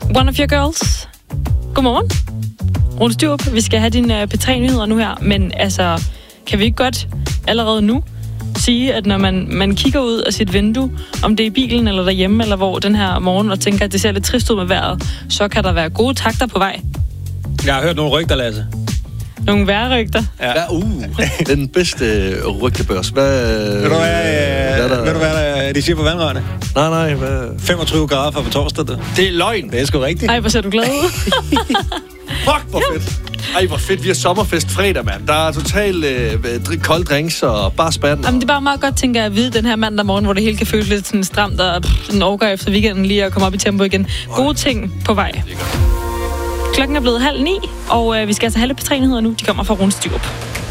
One of your girls. Godmorgen. Rune Styrup, vi skal have dine P3-nyheder nu her, men altså, kan vi ikke godt allerede nu sige, at når man kigger ud af sit vindue, om det er i bilen eller derhjemme, eller hvor den her morgen, og tænker, at det ser lidt trist ud med vejret, så kan der være gode takter på vej. Jeg har hørt nogle rygter, Lasse. Nogle vejrrygter. Ja. Den bedste rygtebørs. Ved du hvad de siger på vandrørene? Nej, hvad? 25 grader for på torsdag. Det er løgn. Det er sgu rigtigt. Ej, hvor ser du glad ud. Fuck, hvor fedt. Ej, hvor fedt. Vi har sommerfest fredag, mand. Der er totalt kold drinks og bare spanden. Jamen, det er bare meget godt, tænker jeg, at vide den her mandag morgen, hvor det hele kan føles lidt sådan stramt og sådan overgår efter weekenden lige at komme op i tempo igen. Gode ting på vej. Klokken er blevet 8:30, og vi skal altså have lidt P3-nyheder nu. De kommer fra Rune Styrup.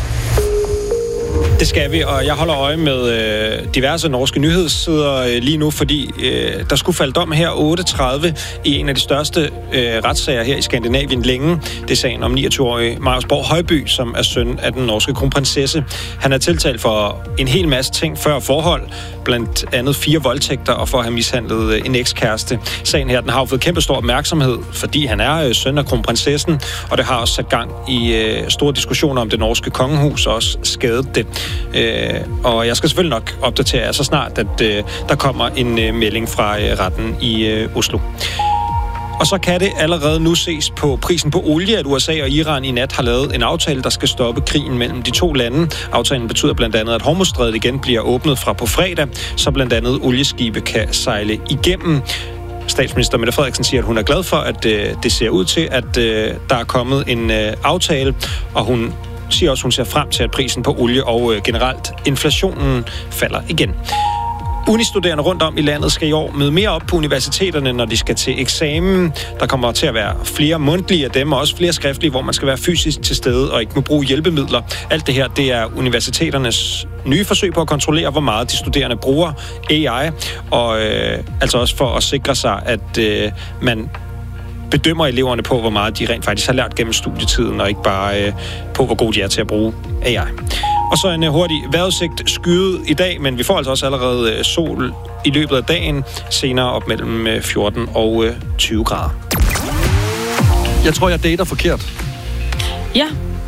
Det skal vi, og jeg holder øje med diverse norske nyhedssider lige nu, fordi der skulle falde dom her 8:30 i en af de største retssager her i Skandinavien længe. Det er sagen om 29-årige Marius Borg Højby, som er søn af den norske kronprinsesse. Han er tiltalt for en hel masse ting før forhold, blandt andet 4 voldtægter og for at have mishandlet en ekskæreste. Sagen her, den har jo fået kæmpe stor opmærksomhed, fordi han er søn af kronprinsessen, og det har også sat gang i store diskussioner om det norske kongehus, og også skadet det. Og jeg skal selvfølgelig nok opdatere jer så snart, at der kommer en melding fra retten i Oslo. Og så kan det allerede nu ses på prisen på olie, at USA og Iran i nat har lavet en aftale, der skal stoppe krigen mellem de to lande. Aftalen betyder blandt andet, at Hormuzstrædet igen bliver åbnet fra på fredag, så blandt andet olieskibe kan sejle igennem. Statsminister Mette Frederiksen siger, at hun er glad for, at det ser ud til, at der er kommet en aftale, og hun siger også, at hun ser frem til, at prisen på olie og generelt inflationen falder igen. Unistuderende rundt om i landet skal i år møde mere op på universiteterne, når de skal til eksamen. Der kommer til at være flere mundtlige af dem, og også flere skriftlige, hvor man skal være fysisk til stede og ikke må bruge hjælpemidler. Alt det her, det er universiteternes nye forsøg på at kontrollere, hvor meget de studerende bruger AI, og altså også for at sikre sig, at man bedømmer eleverne på, hvor meget de rent faktisk har lært gennem studietiden, og ikke bare på, hvor gode de er til at bruge AI. Og så en hurtig vejrudsigt, skyet i dag, men vi får altså også allerede sol i løbet af dagen, senere op mellem 14 og 20 grader. Jeg tror, jeg dater forkert. Ja.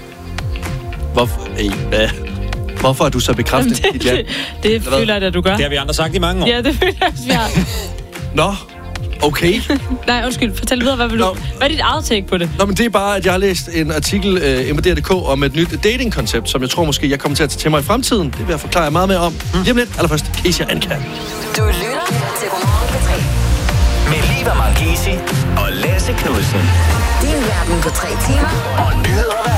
Hvorfor er du så bekræftet? Det føler jeg, at du gør. Det har vi andre sagt i mange år. Ja, det føler jeg, vi har. Nå, okay. Nej, undskyld. Fortæl videre, hvad er dit eget take på det? Nå, men det er bare, at jeg har læst en artikel i MDR.dk om et nyt dating-koncept, som jeg tror måske, jeg kommer til at tage til mig i fremtiden. Det vil jeg forklare meget mere om. Lige om lidt. Allerførst, Casey og Anka. Du lytter til Godmorgen P3. Med Liva Marchesi og Lasse Knudsen. Din verden på 3 timer. Og nyheder